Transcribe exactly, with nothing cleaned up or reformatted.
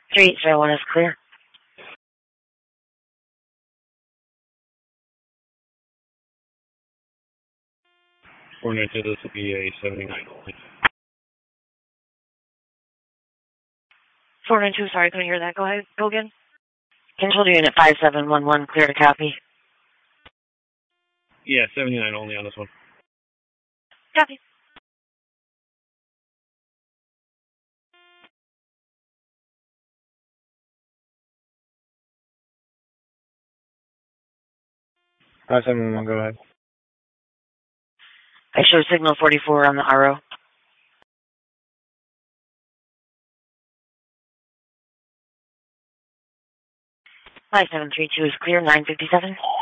three eight zero one is clear. four nine two, this will be a seventy-nine only. four nine two, sorry, couldn't hear that. Go ahead. Go again. Control unit five seven one one, clear to copy. Yeah, seventy-nine only on this one. Copy. five seven one one, go ahead. I show signal forty-four on the R O. five seven three two is clear, nine fifty-seven.